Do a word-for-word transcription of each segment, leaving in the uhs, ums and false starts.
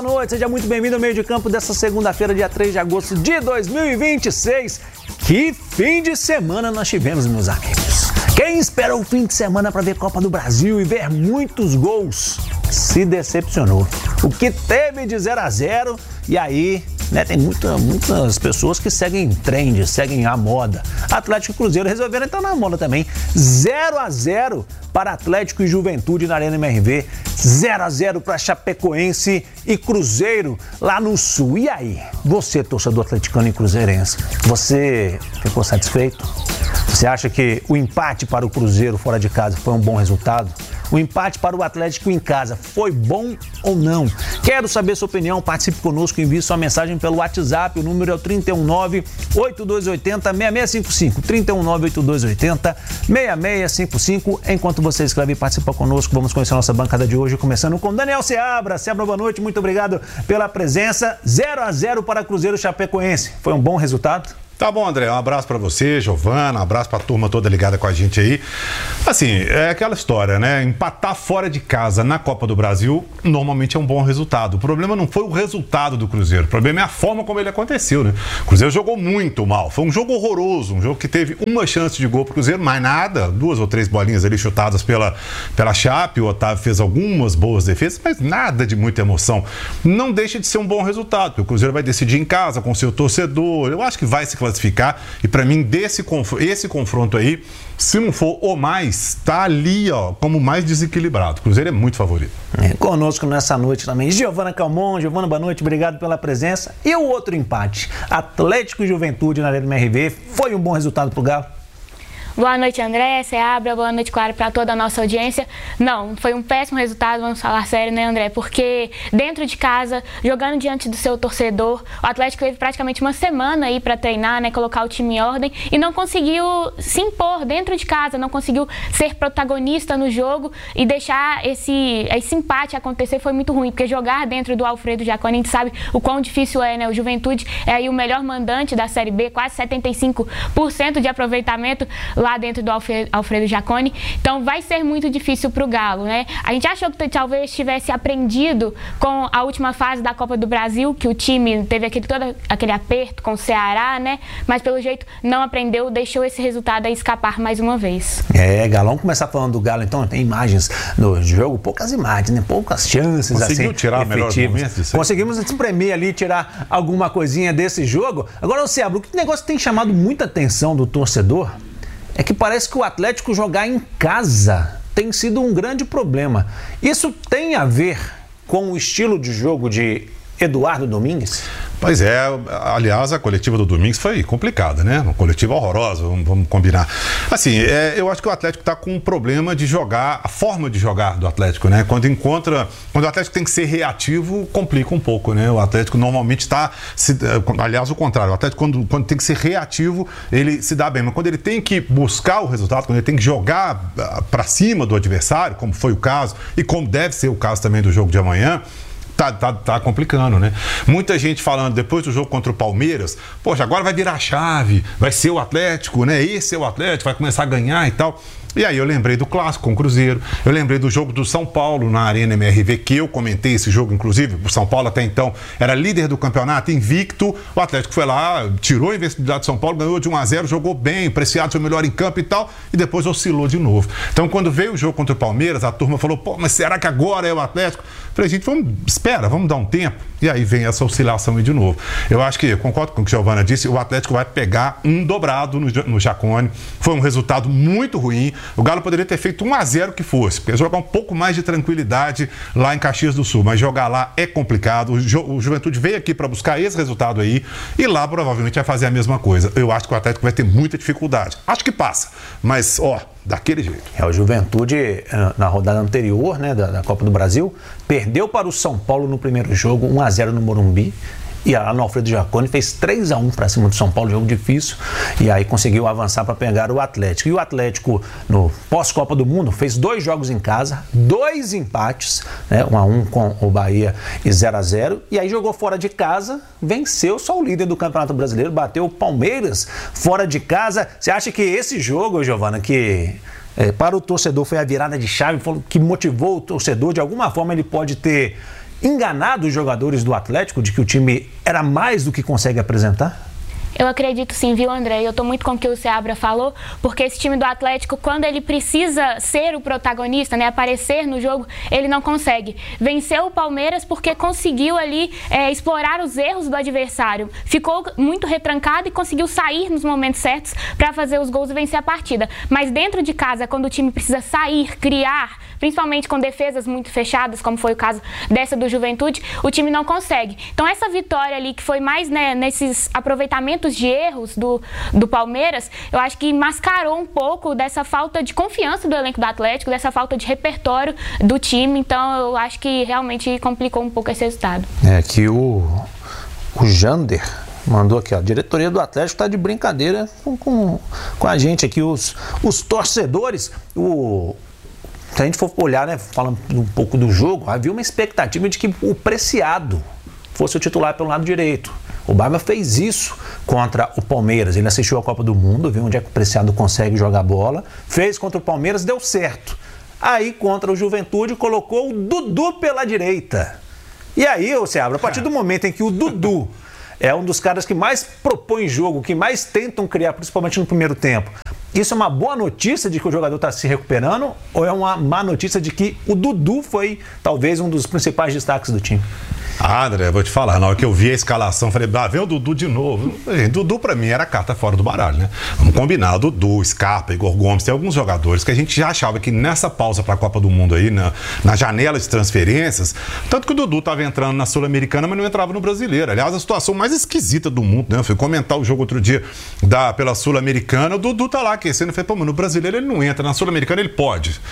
Boa noite, seja muito bem-vindo ao meio de campo dessa segunda-feira, dia três de agosto de dois mil e vinte e seis. Que fim de semana nós tivemos, meus amigos. Quem espera o fim de semana para ver Copa do Brasil e ver muitos gols se decepcionou. O que teve de zero a zero e aí, né, tem muita, muitas pessoas que seguem trend, seguem a moda. Atlético e Cruzeiro resolveram entrar na moda também. zero a zero para Atlético e Juventude na Arena M R V. zero a zero para Chapecoense e Cruzeiro lá no Sul. E aí, você, torcedor atleticano e cruzeirense, você ficou satisfeito? Você acha que o empate para o Cruzeiro fora de casa foi um bom resultado? O empate para o Atlético em casa foi bom ou não? Quero saber sua opinião, participe conosco, envie sua mensagem pelo WhatsApp, o número é o trinta e um nove, oitenta e dois oitenta, seis seis cinco cinco, trinta e um nove, oitenta e dois oitenta, seis seis cinco cinco. Enquanto você escreve e participa conosco, vamos conhecer a nossa bancada de hoje, começando com Daniel Seabra. Seabra, boa noite, muito obrigado pela presença. zero a zero para Cruzeiro Chapecoense. Foi um bom resultado? Tá bom, André, um abraço pra você, Giovana, um abraço pra turma toda ligada com a gente aí. Assim, é aquela história, né? Empatar fora de casa na Copa do Brasil normalmente é um bom resultado. O problema não foi o resultado do Cruzeiro, o problema é a forma como ele aconteceu, né? O Cruzeiro jogou muito mal, foi um jogo horroroso, um jogo que teve uma chance de gol pro Cruzeiro, mais nada, duas ou três bolinhas ali chutadas pela, pela Chape, o Otávio fez algumas boas defesas, mas nada de muita emoção. Não deixa de ser um bom resultado, porque o Cruzeiro vai decidir em casa com seu torcedor, eu acho que vai se classificar. E para mim, desse, esse confronto aí, se não for o mais, tá ali, ó, como mais desequilibrado. O Cruzeiro é muito favorito. É, conosco nessa noite também, Giovana Calmon. Giovana, boa noite, obrigado pela presença. E o outro empate, Atlético e Juventude na Arena M R V, foi um bom resultado pro Galo? Boa noite, André, Seabra, boa noite, claro, para toda a nossa audiência. Não, foi um péssimo resultado, vamos falar sério, né, André? Porque dentro de casa, jogando diante do seu torcedor, o Atlético teve praticamente uma semana aí para treinar, né, colocar o time em ordem e não conseguiu se impor dentro de casa, não conseguiu ser protagonista no jogo e deixar esse, esse empate acontecer foi muito ruim, porque jogar dentro do Alfredo Jaconi, a gente sabe o quão difícil é, né? O Juventude é aí o melhor mandante da Série B, quase setenta e cinco por cento de aproveitamento lá dentro do Alfredo Jaconi, então vai ser muito difícil para o Galo, né? A gente achou que talvez tivesse aprendido com a última fase da Copa do Brasil, que o time teve aquele, todo aquele aperto com o Ceará, né? Mas pelo jeito não aprendeu, deixou esse resultado aí escapar mais uma vez. É, Galo, vamos começar falando do Galo, então, tem imagens no jogo, poucas imagens, né? Poucas chances. Conseguiu assim, tirar melhores momentos disso aí? Conseguimos espremer ali, tirar alguma coisinha desse jogo. Agora, Seabra, o que negócio tem chamado muita atenção do torcedor é que parece que o Atlético jogar em casa tem sido um grande problema. Isso tem a ver com o estilo de jogo de Eduardo Domingues? Pois é, aliás, a coletiva do Domingues foi complicada, né? Uma coletiva horrorosa, vamos, vamos combinar. Assim, é, eu acho que o Atlético está com um problema de jogar, a forma de jogar do Atlético, né? Quando encontra, quando o Atlético tem que ser reativo, complica um pouco, né? O Atlético normalmente está, aliás, o contrário, o Atlético quando, quando tem que ser reativo, ele se dá bem, mas quando ele tem que buscar o resultado, quando ele tem que jogar para cima do adversário, como foi o caso, e como deve ser o caso também do jogo de amanhã, Tá, tá, tá complicando, né? Muita gente falando depois do jogo contra o Palmeiras, poxa, agora vai virar a chave, vai ser o Atlético, né? Esse é o Atlético, vai começar a ganhar e tal. E aí eu lembrei do clássico com o Cruzeiro, eu lembrei do jogo do São Paulo na Arena M R V, que eu comentei esse jogo, inclusive, o São Paulo até então era líder do campeonato, invicto, o Atlético foi lá, tirou a invencibilidade do São Paulo, ganhou de um a zero, jogou bem, Preciado foi o melhor em campo e tal, e depois oscilou de novo. Então quando veio o jogo contra o Palmeiras, a turma falou, pô, mas será que agora é o Atlético? Eu falei, gente, vamos, espera, vamos dar um tempo, e aí vem essa oscilação aí de novo. Eu acho que, concordo com o que a Giovana disse, o Atlético vai pegar um dobrado no, no Jaconi, foi um resultado muito ruim. O Galo poderia ter feito um a zero que fosse, porque jogar um pouco mais de tranquilidade lá em Caxias do Sul, mas jogar lá é complicado. O, Ju, o Juventude veio aqui para buscar esse resultado aí e lá provavelmente vai fazer a mesma coisa. Eu acho que o Atlético vai ter muita dificuldade. Acho que passa, mas ó, daquele jeito. É, o Juventude, na rodada anterior, né, da, da Copa do Brasil, perdeu para o São Paulo no primeiro jogo, um a zero no Morumbi. E lá no Alfredo Jaconi fez três a um para cima do São Paulo, jogo difícil, e aí conseguiu avançar para pegar o Atlético. E o Atlético, no pós-Copa do Mundo, fez dois jogos em casa, dois empates, né, um a um com o Bahia e zero a zero, e aí jogou fora de casa, venceu só o líder do Campeonato Brasileiro, bateu o Palmeiras fora de casa. Você acha que esse jogo, Giovana, que é, para o torcedor foi a virada de chave, que motivou o torcedor, de alguma forma ele pode ter enganado os jogadores do Atlético de que o time era mais do que consegue apresentar? Eu acredito sim, viu, André? Eu tô muito com o que o Seabra falou, porque esse time do Atlético, quando ele precisa ser o protagonista, né, aparecer no jogo, ele não consegue. Venceu o Palmeiras porque conseguiu ali é, explorar os erros do adversário. Ficou muito retrancado e conseguiu sair nos momentos certos para fazer os gols e vencer a partida. Mas dentro de casa, quando o time precisa sair, criar, principalmente com defesas muito fechadas, como foi o caso dessa do Juventude, o time não consegue. Então essa vitória ali, que foi mais, né, nesses aproveitamentos de erros do, do Palmeiras, eu acho que mascarou um pouco dessa falta de confiança do elenco do Atlético, dessa falta de repertório do time. Então eu acho que realmente complicou um pouco esse resultado. É que o, o Jander mandou aqui, ó, a diretoria do Atlético está de brincadeira com, com, com a gente aqui, os, os torcedores. O Se a gente for olhar, né, falando um pouco do jogo, havia uma expectativa de que o Preciado fosse o titular pelo lado direito. O Barba fez isso contra o Palmeiras. Ele assistiu a Copa do Mundo, viu onde é que o Preciado consegue jogar bola. Fez contra o Palmeiras, deu certo. Aí, contra o Juventude, colocou o Dudu pela direita. E aí, ô Seabra, a partir do momento em que o Dudu é um dos caras que mais propõe jogo, que mais tentam criar, principalmente no primeiro tempo, isso é uma boa notícia de que o jogador está se recuperando ou é uma má notícia de que o Dudu foi talvez um dos principais destaques do time? Ah, André, vou te falar, na hora que eu vi a escalação, falei, ah, vem o Dudu de novo. Gente, Dudu pra mim era carta fora do baralho, né? Vamos combinar, Dudu, Scarpa, Igor Gomes, tem alguns jogadores que a gente já achava que nessa pausa pra Copa do Mundo aí, na, na janela de transferências, tanto que o Dudu tava entrando na Sul-Americana, mas não entrava no Brasileiro. Aliás, a situação mais esquisita do mundo, né? Eu fui comentar o jogo outro dia da, pela Sul-Americana, o Dudu tá lá aquecendo, eu falei, pô, mas no Brasileiro ele não entra, na Sul-Americana ele pode.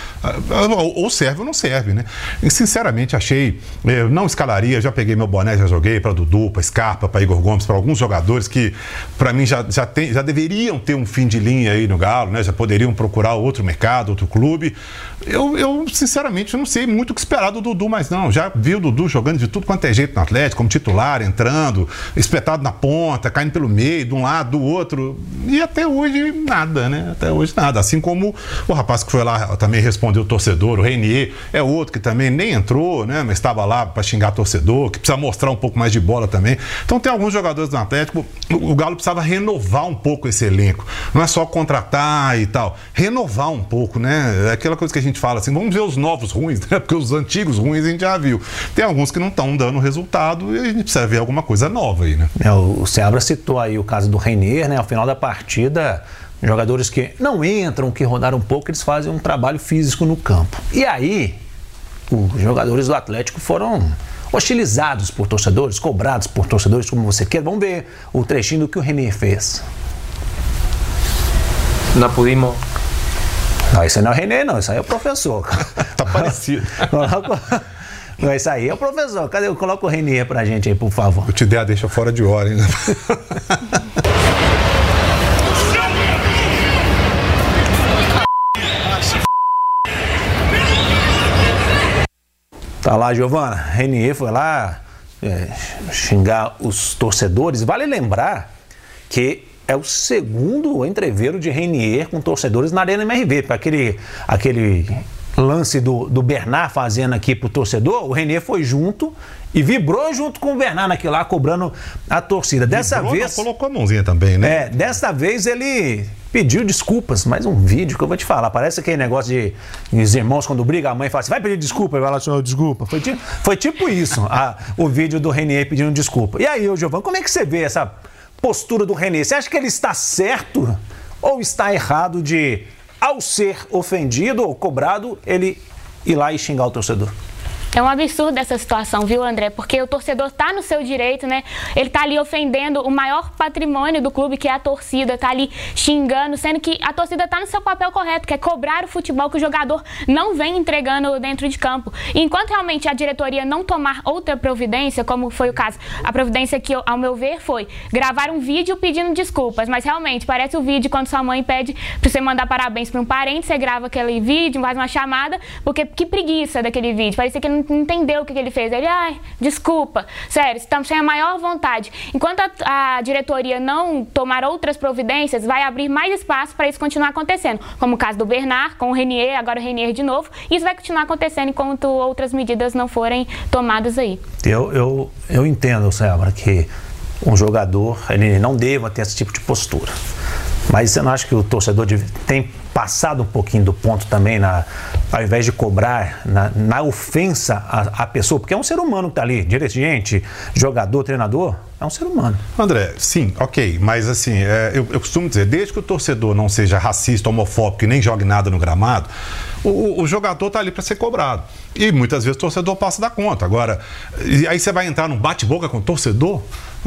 Ou serve ou não serve, né? E sinceramente achei, eu não escalaria, já peguei meu boné, já joguei para Dudu, para Scarpa, para Igor Gomes, para alguns jogadores que, para mim, já, já, tem, já deveriam ter um fim de linha aí no Galo, né? Já poderiam procurar outro mercado, outro clube. Eu, eu sinceramente, não sei muito o que esperar do Dudu, mas não. Já vi o Dudu jogando de tudo quanto é jeito no Atlético, como titular, entrando, espetado na ponta, caindo pelo meio, de um lado, do outro. E até hoje, nada, né? Até hoje, nada. Assim como o rapaz que foi lá também respondeu o torcedor, o Renier, é outro que também nem entrou, né? Mas estava lá para xingar torcedor, que precisa mostrar um pouco mais de bola também. Então tem alguns jogadores do Atlético, o Galo precisava renovar um pouco esse elenco. Não é só contratar e tal, renovar um pouco, né? É aquela coisa que a gente fala assim, vamos ver os novos ruins, né? Porque os antigos ruins a gente já viu. Tem alguns que não estão dando resultado e a gente precisa ver alguma coisa nova aí, né? É, o Seabra citou aí o caso do Renier, né? Ao final da partida, jogadores que não entram, que rodaram um pouco, eles fazem um trabalho físico no campo. E aí, os jogadores do Atlético foram hostilizados por torcedores, cobrados por torcedores, como você quer. Vamos ver o trechinho do que o Renier fez. Não pudimos. Não, isso não é o Renier, não. Isso aí é o professor. Tá parecido. Não, isso aí é o professor. Cadê? Coloca o Renier pra gente aí, por favor. Eu te dei a deixa fora de hora, hein? Tá lá, Giovana. Renier foi lá é, xingar os torcedores. Vale lembrar que é o segundo entreveiro de Renier com torcedores na Arena M R V. Para aquele, aquele lance do, do Bernard fazendo aqui pro torcedor, o Renier foi junto e vibrou junto com o Bernard naquilo lá, cobrando a torcida. Dessa vibrou, vez... Não, colocou a mãozinha também, né? É, dessa vez ele pediu desculpas. Mais um vídeo que eu vou te falar. Parece aquele negócio de os irmãos quando brigam, a mãe fala assim, vai pedir desculpa? E vai lá assim, oh, desculpa. Foi tipo, foi tipo isso, a, o vídeo do Renier pedindo desculpa. E aí, ô Giovanni, como é que você vê essa postura do Renier? Você acha que ele está certo ou está errado de, ao ser ofendido ou cobrado, ele ir lá e xingar o torcedor? É um absurdo essa situação, viu, André? Porque o torcedor tá no seu direito, né? Ele tá ali ofendendo o maior patrimônio do clube, que é a torcida, tá ali xingando, sendo que a torcida tá no seu papel correto, que é cobrar o futebol que o jogador não vem entregando dentro de campo. E enquanto realmente a diretoria não tomar outra providência, como foi o caso, a providência que, ao meu ver, foi gravar um vídeo pedindo desculpas, mas realmente parece o vídeo quando sua mãe pede pra você mandar parabéns pra um parente, você grava aquele vídeo, faz uma chamada, porque que preguiça daquele vídeo, parecia que ele não entendeu o que, que ele fez. Ele, ai, desculpa, sério, estamos sem a maior vontade. Enquanto a, a diretoria não tomar outras providências, vai abrir mais espaço para isso continuar acontecendo. Como o caso do Bernard, com o Renier, agora o Renier de novo. Isso vai continuar acontecendo enquanto outras medidas não forem tomadas aí. Eu, eu, eu entendo, Seabra, que um jogador ele não deva ter esse tipo de postura. Mas você não acha que o torcedor tem passado um pouquinho do ponto também, na, ao invés de cobrar na, na ofensa à, à pessoa? Porque é um ser humano que está ali, dirigente, jogador, treinador, é um ser humano. André, sim, ok, mas assim, é, eu, eu costumo dizer, desde que o torcedor não seja racista, homofóbico e nem jogue nada no gramado, o, o jogador está ali para ser cobrado. E muitas vezes o torcedor passa da conta. Agora, e aí você vai entrar num bate-boca com o torcedor?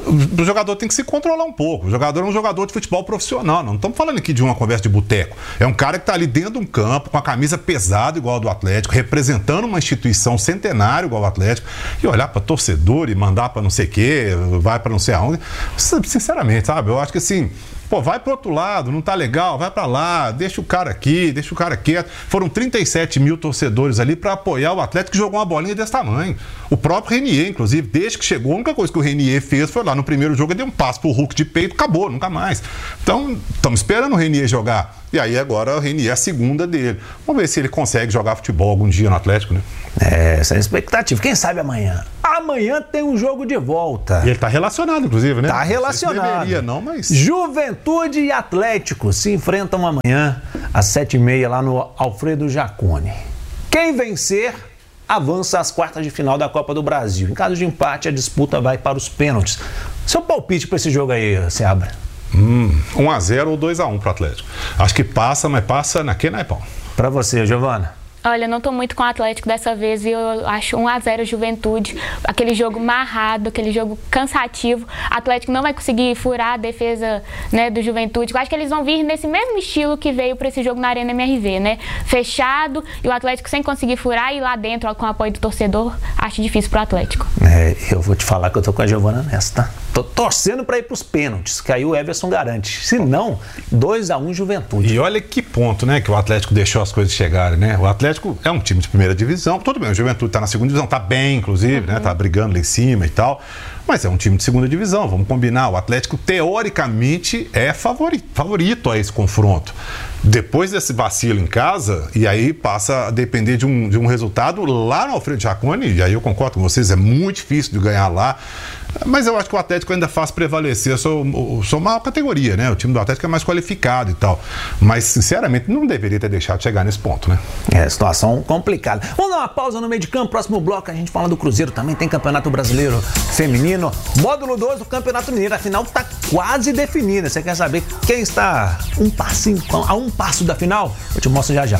O jogador tem que se controlar um pouco. O jogador é um jogador de futebol profissional. Não estamos falando aqui de uma conversa de boteco. É um cara que está ali dentro de um campo, com a camisa pesada igual a do Atlético, representando uma instituição centenária igual ao Atlético, e olhar para torcedor e mandar para não sei o quê, vai para não sei aonde. Sinceramente, sabe? Eu acho que assim, pô, vai pro outro lado, não tá legal, vai para lá, deixa o cara aqui, deixa o cara quieto. Foram trinta e sete mil torcedores ali para apoiar o Atlético, que jogou uma bolinha desse tamanho. O próprio Renier, inclusive, desde que chegou, a única coisa que o Renier fez foi lá no primeiro jogo, ele deu um passo pro Hulk de peito, acabou, nunca mais. Então, estamos esperando o Renier jogar. E aí agora o Renier é a segunda dele. Vamos ver se ele consegue jogar futebol algum dia no Atlético, né? É, essa é a expectativa. Quem sabe amanhã? Amanhã tem um jogo de volta. E ele tá relacionado, inclusive, né? Tá relacionado. Não deveria, não, mas... Juventude e Atlético se enfrentam amanhã às sete e meia lá no Alfredo Jaconi. Quem vencer avança às quartas de final da Copa do Brasil. Em caso de empate, a disputa vai para os pênaltis. Seu palpite para esse jogo aí, Seabra? Hum, um a zero ou dois a um pro Atlético. Acho que passa, mas passa naquele naipão. Para você, Giovana? Olha, não tô muito com o Atlético dessa vez e eu acho um a zero Juventude, aquele jogo marrado, aquele jogo cansativo. O Atlético não vai conseguir furar a defesa, né, do Juventude. Eu acho que eles vão vir nesse mesmo estilo que veio para esse jogo na Arena M R V, né? Fechado e o Atlético sem conseguir furar e lá dentro, ó, com o apoio do torcedor, acho difícil pro Atlético. É, eu vou te falar que eu tô com a Giovana nessa, tá? Tô torcendo para ir pros pênaltis, que aí o Everson garante. Se não, dois a um Juventude. E olha que ponto, né, que o Atlético deixou as coisas chegarem, né? O Atlético é um time de primeira divisão, tudo bem, o Juventude está na segunda divisão, está bem, inclusive, uhum. né? Tá brigando lá em cima e tal, mas é um time de segunda divisão, vamos combinar. O Atlético, teoricamente, é favorito, favorito a esse confronto. Depois desse vacilo em casa, e aí passa a depender de um, de um resultado lá no Alfredo Jaconi, e aí eu concordo com vocês, é muito difícil de ganhar lá, mas eu acho que o Atlético ainda faz prevalecer a sua, a sua maior categoria, né? O time do Atlético é mais qualificado e tal, mas sinceramente não deveria ter deixado de chegar nesse ponto, né? É, situação complicada. Vamos dar uma pausa no meio de campo, próximo bloco a gente fala do Cruzeiro, também tem Campeonato Brasileiro Feminino, módulo dois do Campeonato Mineiro, afinal tá quase definida. Você quer saber quem está um passinho, a um passo da final? Eu te mostro já já.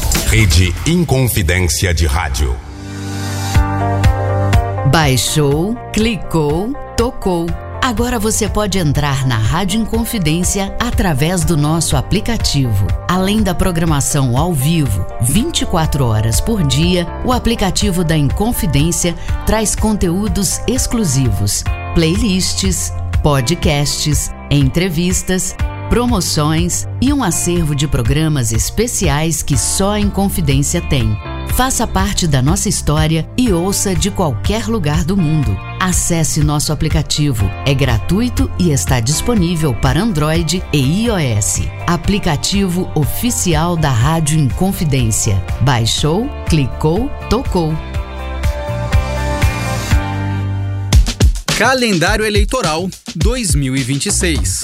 Rede Inconfidência de Rádio. Baixou, clicou, tocou. Agora você pode entrar na Rádio Inconfidência através do nosso aplicativo. Além da programação ao vivo, vinte e quatro horas por dia, o aplicativo da Inconfidência traz conteúdos exclusivos, playlists, podcasts, entrevistas, promoções e um acervo de programas especiais que só a Inconfidência tem. Faça parte da nossa história e ouça de qualquer lugar do mundo. Acesse nosso aplicativo. É gratuito e está disponível para Android e iOS. Aplicativo oficial da Rádio Inconfidência. Baixou, clicou, tocou. Calendário Eleitoral dois mil e vinte e seis.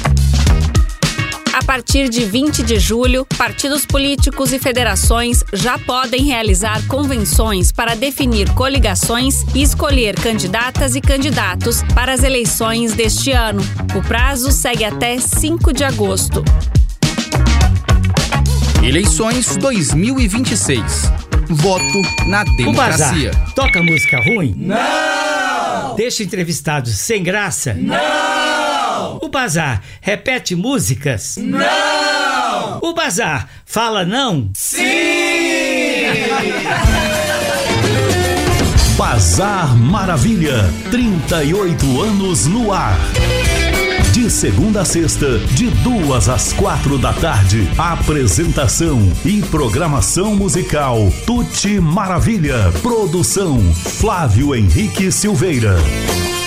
A partir de vinte de julho, partidos políticos e federações já podem realizar convenções para definir coligações e escolher candidatas e candidatos para as eleições deste ano. O prazo segue até cinco de agosto. Eleições dois mil e vinte e seis. Voto na democracia. O Bazar toca música ruim? Não! Deixa entrevistados sem graça? Não! O Bazar repete músicas? Não! O Bazar fala não? Sim! Bazar Maravilha, trinta e oito anos no ar. De De segunda a sexta, de duas às quatro da tarde. Apresentação e programação musical Tuti Maravilha. Produção Flávio Henrique Silveira.